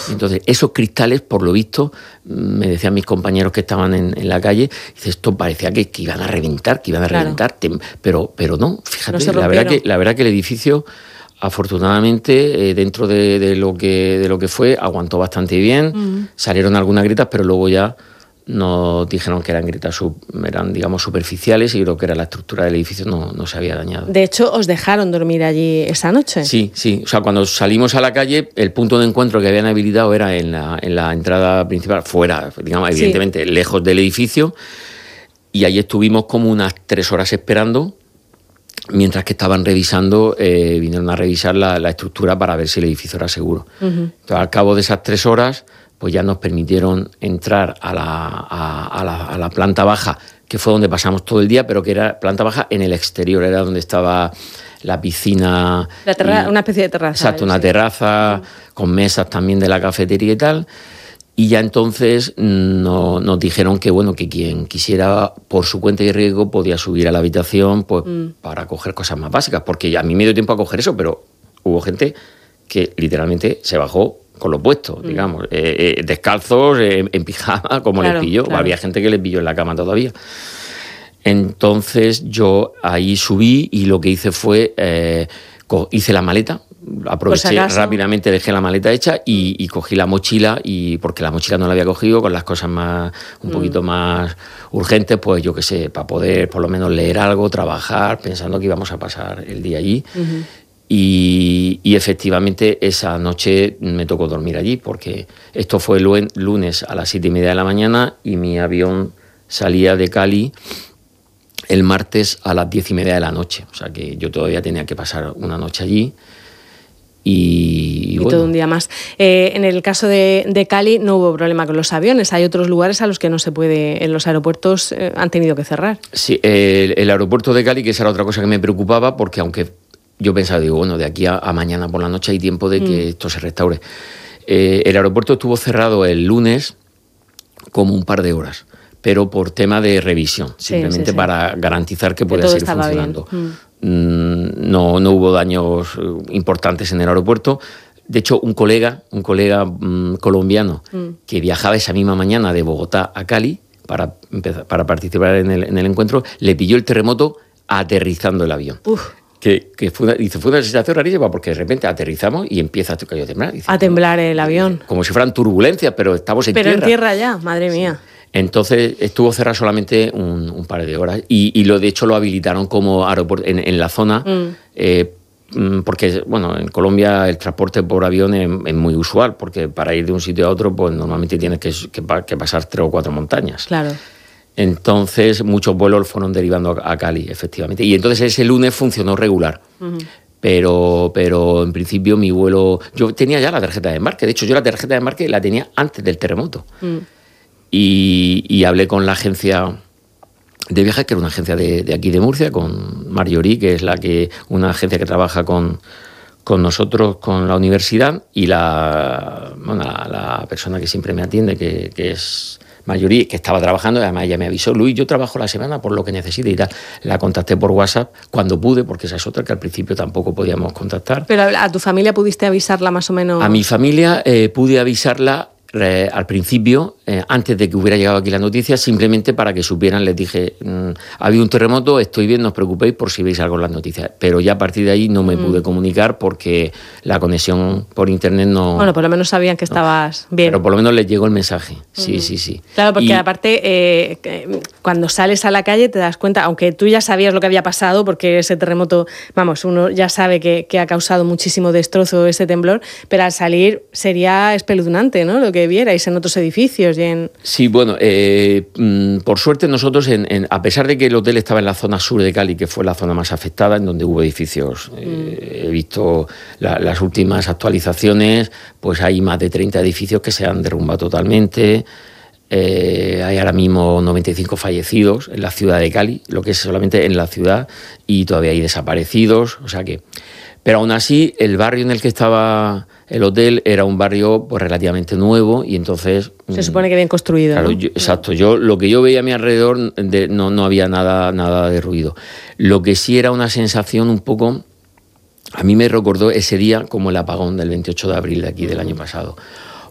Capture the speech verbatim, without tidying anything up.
Entonces, esos cristales, por lo visto, me decían mis compañeros que estaban en, en la calle, dice, esto parecía que, que iban a reventar, que iban a claro. reventar, pero, pero no, fíjate, no la, verdad que, la verdad que el edificio, afortunadamente, eh, dentro de, de, lo que, de lo que fue, aguantó bastante bien, uh-huh. salieron algunas grietas, pero luego ya nos dijeron que eran grietas, sub, eran digamos superficiales y creo que era la estructura del edificio, no, no se había dañado. De hecho, ¿os dejaron dormir allí esa noche? Sí, sí. O sea, cuando salimos a la calle, el punto de encuentro que habían habilitado era en la, en la entrada principal, fuera, digamos, evidentemente, sí. lejos del edificio, y ahí estuvimos como unas tres horas esperando, mientras que estaban revisando, eh, vinieron a revisar la, la estructura para ver si el edificio era seguro. Uh-huh. Entonces, al cabo de esas tres horas, pues ya nos permitieron entrar a la, a, a, la, a la planta baja, que fue donde pasamos todo el día, pero que era planta baja en el exterior, era donde estaba la piscina. La terra- y, una especie de terraza. Exacto, una sí. terraza sí. con mesas también de la cafetería y tal. Y ya entonces no, nos dijeron que, bueno, que quien quisiera por su cuenta y riesgo podía subir a la habitación pues, mm. para coger cosas más básicas, porque a mí me dio tiempo a coger eso, pero hubo gente que literalmente se bajó con lo puesto, mm. digamos, eh, eh, descalzos, eh, en pijama, como claro, les pilló. Claro. Había gente que les pilló en la cama todavía. Entonces yo ahí subí y lo que hice fue, eh, co- hice la maleta, aproveché rápidamente, dejé la maleta hecha y, y cogí la mochila, y porque la mochila no la había cogido, con las cosas más un mm. poquito más urgentes, pues yo qué sé, para poder por lo menos leer algo, trabajar, pensando que íbamos a pasar el día allí. Uh-huh. Y, y efectivamente esa noche me tocó dormir allí, porque esto fue el lunes a las siete y media de la mañana y mi avión salía de Cali el martes a las diez y media de la noche. O sea que yo todavía tenía que pasar una noche allí. Y, y, y bueno. todo un día más. Eh, en el caso de, de Cali no hubo problema con los aviones. Hay otros lugares a los que no se puede, en los aeropuertos eh, han tenido que cerrar. Sí, el, el aeropuerto de Cali, que esa era otra cosa que me preocupaba, porque aunque yo pensaba, digo, bueno, de aquí a, a mañana por la noche hay tiempo de que mm. esto se restaure. Eh, el aeropuerto estuvo cerrado el lunes como un par de horas, pero por tema de revisión, simplemente sí, sí, sí. para garantizar que pueda seguir funcionando. Mm. No, no hubo daños importantes en el aeropuerto. De hecho, un colega, un colega mmm, colombiano mm. que viajaba esa misma mañana de Bogotá a Cali para, empezar, para participar en el, en el encuentro, le pilló el terremoto aterrizando el avión. Uf. Que, que fue, una, dice, fue una sensación rarísima porque de repente aterrizamos y empieza a temblar. Dice, a temblar el avión. Como si fueran turbulencias, pero estamos en pero tierra. Pero en tierra ya, madre mía. Sí. Entonces estuvo cerrado solamente un, un par de horas y, y lo de hecho lo habilitaron como aeropuerto en, en la zona mm. eh, porque bueno, en Colombia el transporte por avión es, es muy usual, porque para ir de un sitio a otro pues normalmente tienes que, que, que pasar tres o cuatro montañas. Claro. Entonces muchos vuelos fueron derivando a Cali, efectivamente. Y entonces ese lunes funcionó regular. Uh-huh. Pero, pero en principio mi vuelo... Yo tenía ya la tarjeta de embarque. De hecho, yo la tarjeta de embarque la tenía antes del terremoto. Uh-huh. Y, y hablé con la agencia de viajes, que era una agencia de, de aquí de Murcia, con Marjorie, que es la que una agencia que trabaja con, con nosotros, con la universidad, y la, bueno, la, la persona que siempre me atiende, que, que es... Marjorie, que estaba trabajando, y además ella me avisó, Luis, yo trabajo la semana por lo que necesite y tal. La contacté por WhatsApp cuando pude, porque esa es otra que al principio tampoco podíamos contactar. ¿Pero a tu familia pudiste avisarla más o menos? A mi familia eh, pude avisarla eh, al principio, eh, antes de que hubiera llegado aquí la noticia, simplemente para que supieran. Les dije, mmm, ha habido un terremoto, estoy bien, no os preocupéis por si veis algo en las noticias. Pero ya a partir de ahí no me mm. pude comunicar porque la conexión por internet no... Bueno, por lo menos sabían que no. estabas bien. Pero por lo menos les llegó el mensaje, sí, mm. sí, sí. Claro, porque y... aparte, eh, cuando sales a la calle te das cuenta, aunque tú ya sabías lo que había pasado, porque ese terremoto, vamos, uno ya sabe que, que ha causado muchísimo destrozo ese temblor, pero al salir sería espeluznante, ¿no?, lo que vierais en otros edificios y en... Sí, bueno, eh, por suerte nosotros, en, en, a pesar de que el hotel estaba en la zona sur de Cali, que fue la zona más afectada, en donde hubo edificios, eh, mm. he visto la, las últimas actualizaciones, pues hay más de treinta edificios que se han derrumbado totalmente. Eh, hay ahora mismo noventa y cinco fallecidos en la ciudad de Cali, lo que es solamente en la ciudad, y todavía hay desaparecidos, o sea que... Pero aún así, el barrio en el que estaba el hotel era un barrio pues relativamente nuevo y entonces... Se supone que bien construido, claro, ¿no? yo, exacto. Yo, lo que yo veía a mi alrededor de, no, no había nada, nada de ruido. Lo que sí era una sensación un poco... A mí me recordó ese día como el apagón del veintiocho de abril de aquí del año pasado.